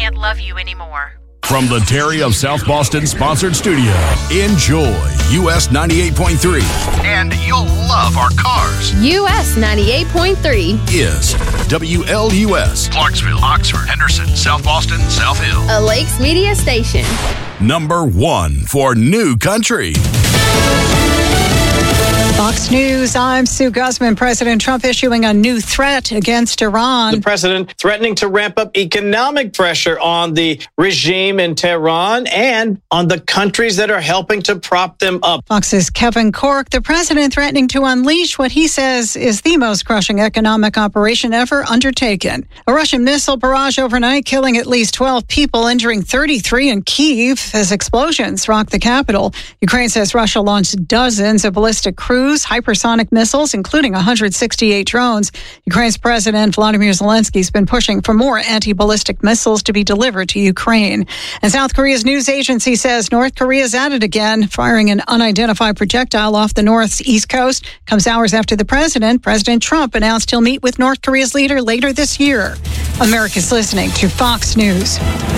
can't love you anymore. From the Terry of South Boston sponsored studio, enjoy US 98.3. And you'll love our cars. US 98.3 is WLUS. Clarksville, Oxford, Henderson, South Boston, South Hill. A Lakes Media station. Number 1 for New Country. Fox News, I'm Sue Guzman. President Trump issuing a new threat against Iran. The president threatening to ramp up economic pressure on the regime in Tehran and on the countries that are helping to prop them up. Fox's Kevin Corke, the president threatening to unleash what he says is the most crushing economic operation ever undertaken. A Russian missile barrage overnight, killing at least 12 people, injuring 33 in Kyiv as explosions rocked the capital. Ukraine says Russia launched dozens of ballistic cruise hypersonic missiles, including 168 drones. Ukraine's President Volodymyr Zelensky has been pushing for more anti-ballistic missiles to be delivered to Ukraine. And South Korea's news agency says North Korea is at it again, firing an unidentified projectile off the North's east coast. Comes hours after President Trump announced he'll meet with North Korea's leader later this year. America's listening to Fox News.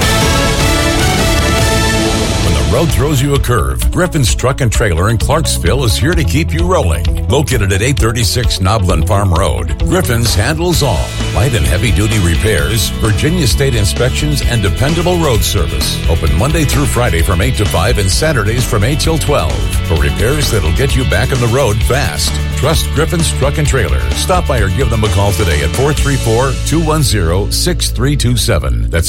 Road throws you a curve. Griffin's Truck and Trailer in Clarksville is here to keep you rolling. Located at 836 Noblin Farm Road, Griffin's handles all. Light and heavy-duty repairs, Virginia State inspections, and dependable road service. Open Monday through Friday from 8 to 5 and Saturdays from 8 till 12. For repairs that'll get you back on the road fast. Trust Griffin's Truck and Trailer. Stop by or give them a call today at 434-210-6327. That's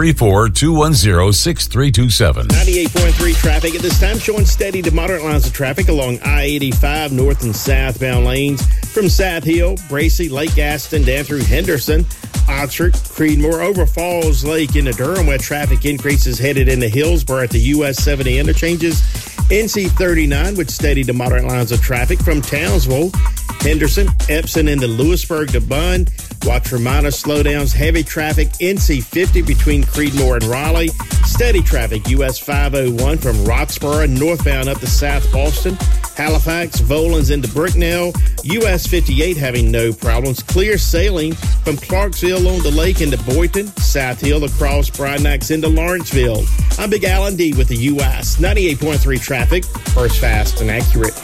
434-210-6327. 98.3 traffic at this time, showing steady to moderate lines of traffic along I-85 north and southbound lanes from South Hill, Bracey, Lake Gaston, down through Henderson, Oxford, Creedmoor, over Falls Lake into Durham, where traffic increases headed into Hillsborough at the US 70 interchanges. NC 39 with steady to moderate lines of traffic from Townsville, Henderson, Epson into Lewisburg to Bunn. Watch for minor slowdowns, heavy traffic, NC 50 between Creedmoor and Raleigh. Steady traffic, US 501 from Roxborough northbound up to South Boston. Halifax, Volans into Bricknell. US 58 having no problems. Clear sailing from Clarksville on the lake into Boynton. South Hill across Brynax into Lawrenceville. I'm Big Alan D with the US 98.3 traffic. First, fast, and accurate.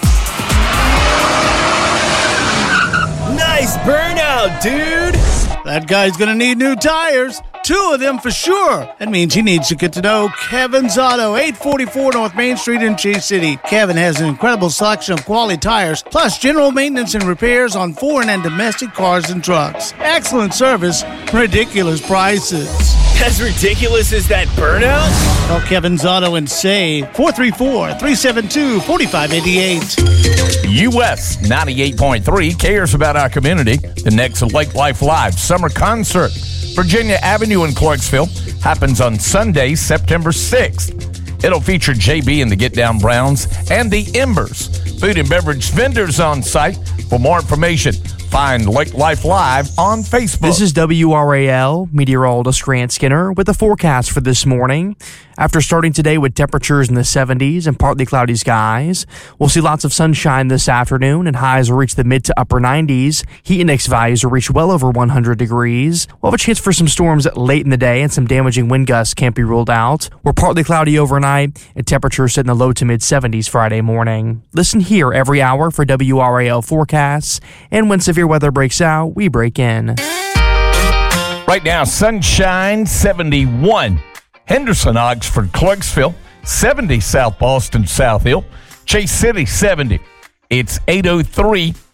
Nice burnout, dude! That guy's gonna need new tires. 2 of them for sure. That means he needs to get to know Kevin's Auto, 844 North Main Street in Chase City. Kevin has an incredible selection of quality tires, plus general maintenance and repairs on foreign and domestic cars and trucks. Excellent service, ridiculous prices. As ridiculous as that burnout? Call Kevin's Auto and save 434-372-4588. US 98.3 cares about our community. The next Lake Life Live summer concert, Virginia Avenue in Clarksville, happens on Sunday, September 6th. It'll feature JB and the Get Down Browns and the Embers. Food and beverage vendors on site. For more information, find Lake Life Live on Facebook. This is WRAL meteorologist Grant Skinner with the forecast for this morning. After starting today with temperatures in the 70s and partly cloudy skies, we'll see lots of sunshine this afternoon and highs will reach the mid to upper 90s. Heat index values will reach well over 100 degrees. We'll have a chance for some storms late in the day and some damaging wind gusts can't be ruled out. We're partly cloudy overnight and temperatures sit in the low to mid 70s Friday morning. Listen here every hour for WRAL forecasts, and when severe weather breaks out, we break in. Right now, sunshine, 71. Henderson, Oxford, Clarksville, 70 South Boston, South Hill, Chase City, 70. It's 8:03.